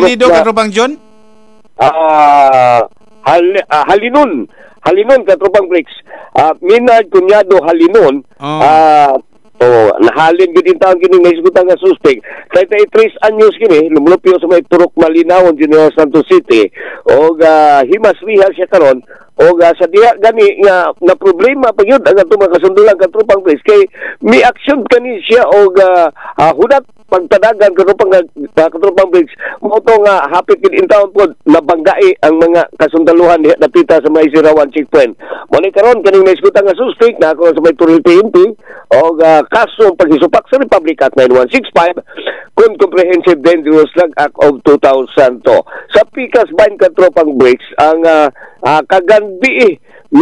apelido Katropang John? Halinon Katropang Bricks. Minard Cunyado Halinon. Nahalin gid in taon kini naisgutan nga suspect. 33 anyos kini lumulupyo sa may Turok Malinawon, General Santos City. Og himasriha siya karon. O sa diha gani nga na problema pa gyud ang ato mga kasundulan Katropang Bricks kay mi action kani siya og hudat pagtadagan Katropang Bricks mo to nga hapit gid in town pod nabanggai ang mga kasundaluhan diha napita sa may Sirawan checkpoint. Mo ni karon kaning naisgutan nga suspect na ako sa may Turil PNP og kaso paghisupak sa Republic Act 9165 kun Comprehensive Dangerous Drug Act of 2000 to. Sa Pikas Bayn Katropang Bricks ang kagandi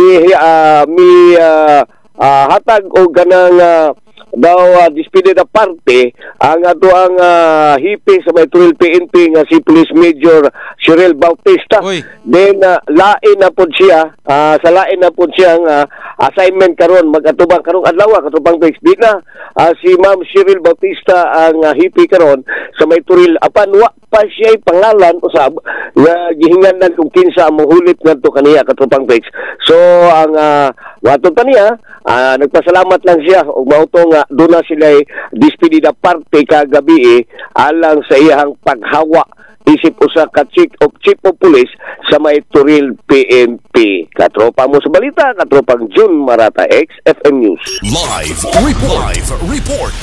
hatag o ganang daw dispedida parte ang ato ang hipi sa may Turil PNP nga si Police Major Cheryl Bautista. Then lain na po siya sa lain na po siya ang assignment karon magatubang karong adlaw Katropang Bricks di na si Ma'am Cheryl Bautista ang hipi karon sa may Turil apan wa pa siya pangalan usab nga gihinganan kung kinsa ang mahulit ngadto kaniya Katropang Bricks. So ang wato kaniya nagpasalamat lang siya og mauto nga doon na sila dispedida parte kagabi alang sa iyang paghawa isip usa ka chief of police sa may Turil PNP. Katropa mo sa balita, Katropang June Marata, XFM News. Live report.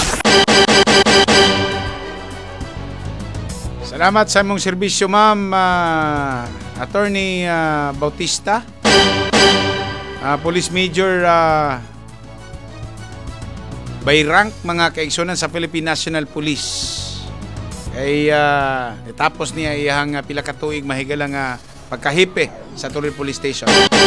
Salamat sa mong serbisyo, ma'am. Attorney Bautista. Police Major by rank mga kaigsunan sa Philippine National Police. Ay tapos niya iyang pila ka tuig mahigalang pagkahipe sa Turil Police Station.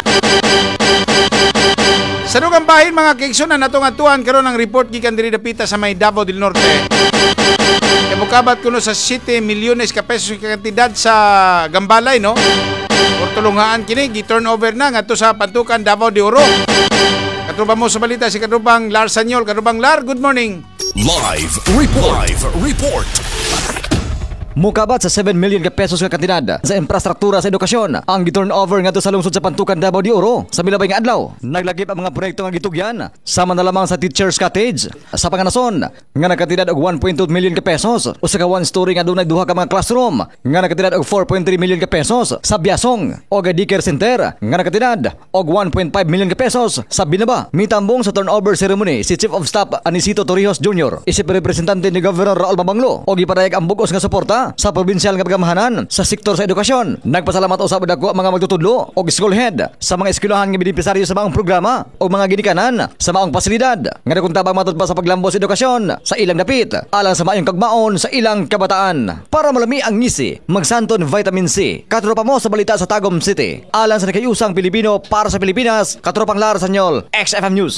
Sa dugang bahin mga kaigsunan natong atuan karon ang report gikan diri dapita sa may Davao del Norte. Kabukabat kuno sa 7 milyones ka pesos ka kantidad sa Gambalay no. Por tulungaan kini gi-turnover na ngadto sa Pantukan Davao de Oro. Katropang mo sa balita si Katropang Lar Sanyol. Katropang Lar, good morning. Live report. Mukabat sa 7 million ka pesos ka kantidad sa infrastruktura sa edukasyon ang gi-turnover ngadto sa lungsod sa Pantukan Davao de Oro sa milabay nga adlaw. Naglagip ang mga proyekto nga gitugyan sama na lamang sa Teachers Cottage sa Panganason nga nakatidad og 1.2 million ka pesos usa ka one story nga dunay duha ka mga classroom nga nakatidad og 4.3 million ka pesos sa Biasong og daycare center nga nakatidad og 1.5 million ka pesos sa Binaba. Mitambong sa turnover ceremony si Chief of Staff Anisito Torrijos Jr. isip representante ni Governor Raul Mabanglo og gipadayag ang bugos nga suporta sa probinsyal nga pagamahanan sa sektor sa edukasyon. Nagpasalamat usab dako mga magtutudlo og school head sa mga eskwelahan nga benepisaryo sa maong programa o mga ginikanan sa maong pasilidad nga nakuntabang matod pa sa paglambos edukasyon sa ilang dapit alang sa maayong kagmaon sa ilang kabataan. Para malami ang ngisi, magsanton vitamin C. Katropa mo sa balita sa Tagum City. Alang sa nakayusang Pilipino para sa Pilipinas, Katropang Lar Sanyol, XFM News.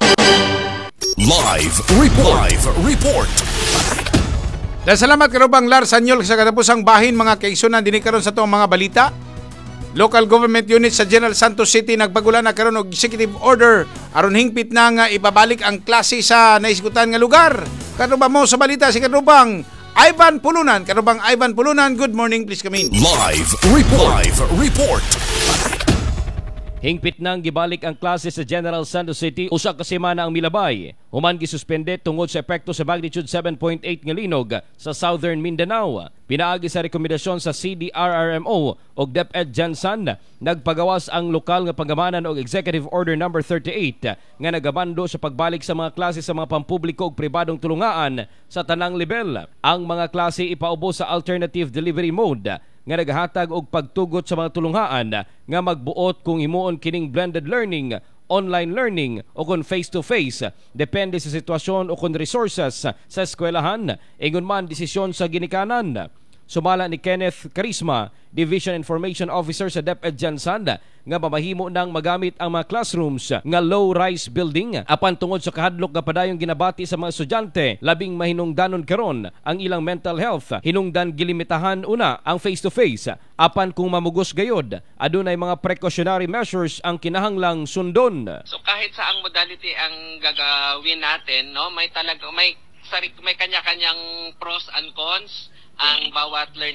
Live report. Dahil salamat Katropang Lar Sanyol sa katapusang bahin mga kaigsunan dinhi karon sa itong mga balita. Local government unit sa General Santos City nagpagulan na karon og executive order aron hingpit na nga ibabalik ang klase sa naisgutan nga lugar. Katropang mo sa balita si Katropang Ivan Pulunan. Katropang Ivan Pulunan, good morning, please come in. Live report. Hingpit nang gibalik ang klase sa General Santos City usa ka semana ang milabay. Human gisuspende tungod sa epekto sa magnitude 7.8 nga linog sa Southern Mindanao. Pinaagi sa rekomendasyon sa CDRRMO og DepEd Jansan, nagpagawas ang lokal nga pangamanan og Executive Order No. 38 nga nagabando sa pagbalik sa mga klase sa mga pampubliko ug pribadong tulungaan sa tanang level. Ang mga klase ipaubos sa alternative delivery mode nga naghatag og pagtugot sa mga tulunghaan nga magbuot kung himuon kining blended learning, online learning o kung face-to-face. Depende sa sitwasyon o kung resources sa eskwelahan. Ingon man desisyon sa ginikanan. Sumala ni Kenneth Carisma, Division Information Officer sa DepEd Jansan, nga mamahimo nang magamit ang mga classrooms nga low-rise building apan tungod sa kahadlok nga padayong ginabati sa mga estudyante labing mahinungdanon karon ang ilang mental health. Hinungdan gilimitahan una ang face-to-face apan kung mamugos gayod adunay mga precautionary measures ang kinahanglang sundon. So kahit sa ang modality ang gagawin natin, no, may kanya-kanyang pros and cons ang bawat learning